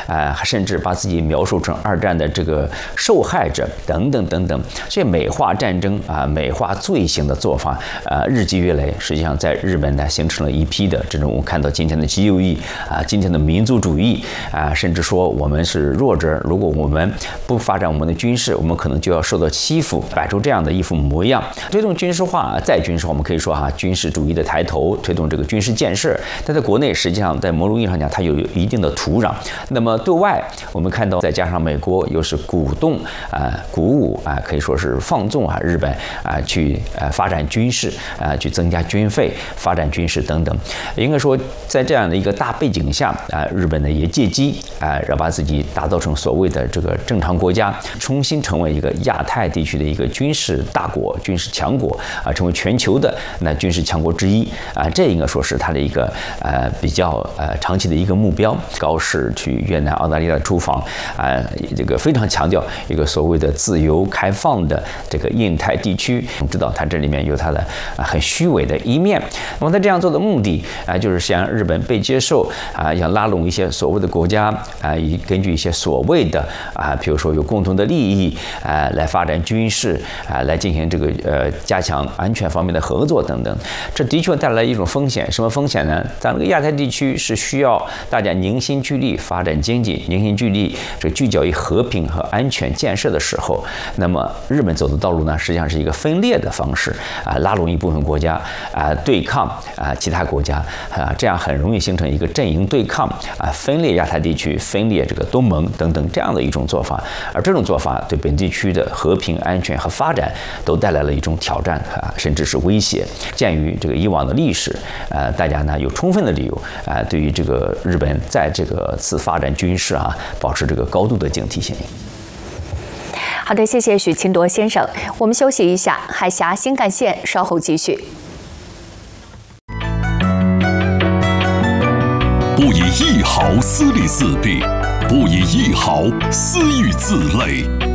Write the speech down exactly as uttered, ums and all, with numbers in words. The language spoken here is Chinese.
啊、呃，甚至把自己描述成二战的这个受害者等等等等，这美化战争啊、呃，美化罪行的做法啊、呃，日积月累，实际上在日本呢形成了一批的这种我们看到今天的极右翼啊、呃，今天的民族主义啊、呃，甚至说我们是弱者，如果我们不发展我们的军事，我们可能就要受到欺负，摆出这样的一副模样，推动军事化，再军事化，我们可以说哈、啊，军事主义的抬头，推动这个军事建设，但在国内实际上在某种意义上讲，它有一定的土壤。那么对外，我们看到再加上美国又是鼓动啊、呃、鼓舞啊、呃，可以说是放纵啊日本啊、呃、去呃发展军事啊、呃，去增加军费，发展军事等等。应该说，在这样的一个大背景下啊、呃，日本呢也借机啊，要、呃、把自己打造成所谓的这个正常国家，重新成为一个亚太地区的一个军事大国、军事强国啊、呃，成为全球的那军事强国之一啊、呃，这应该说是它的一个呃比较呃长期的一个目标。高市去越南、澳大利亚出访啊、呃，这个非常强调一个所谓的自由开放的这个印太地区。我们知道它这里面有它的啊、呃、很虚伪的一面。那么它这样做的目的啊、呃，就是想让日本被接受啊、呃，要拉拢一些所谓的国家啊，以、呃、根据一些所谓的啊、呃，比如说有共同的利益啊、呃，来发展军事啊、呃，来进行这个呃加强安全方面的合作等等。这的确带来一种风险，什么风险呢？咱们这个亚太地区是需要大家凝心聚力发展经济，凝心聚力这聚焦于和平和安全建设的时候，那么日本走的道路呢，实际上是一个分裂的方式啊，拉拢一部分国家啊，对抗啊其他国家啊，这样很容易形成一个阵营对抗啊，分裂亚太地区，分裂这个东盟等等这样的一种做法。而这种做法对本地区的和平、安全和发展都带来了一种挑战啊，甚至是威胁。鉴于这个以往的历史，呃，大家呢有充分的理由啊、呃，对于这个日本在这个次发展军事啊，保持这个高度的警惕性。 好的，谢谢许钦铎先生。我们休息一下，海峡新干线稍后继续。 不以一毫私利自弊，不以一毫私欲自累。